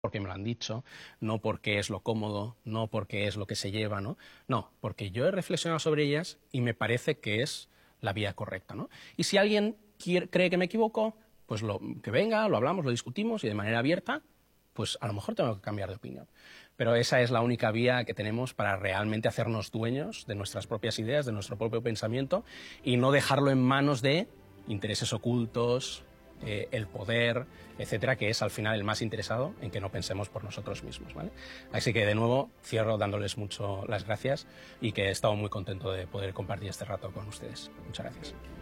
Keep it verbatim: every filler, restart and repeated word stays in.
porque me lo han dicho, no porque es lo cómodo, no porque es lo que se lleva, ¿no? No, porque yo he reflexionado sobre ellas y me parece que es la vía correcta, ¿no? Y si alguien quiere, cree que me equivoco, pues lo, que venga, lo hablamos, lo discutimos y de manera abierta, pues a lo mejor tengo que cambiar de opinión. Pero esa es la única vía que tenemos para realmente hacernos dueños de nuestras propias ideas, de nuestro propio pensamiento y no dejarlo en manos de intereses ocultos, eh, el poder, etcétera, que es al final el más interesado en que no pensemos por nosotros mismos, ¿vale? Así que de nuevo cierro dándoles mucho las gracias y que he estado muy contento de poder compartir este rato con ustedes. Muchas gracias.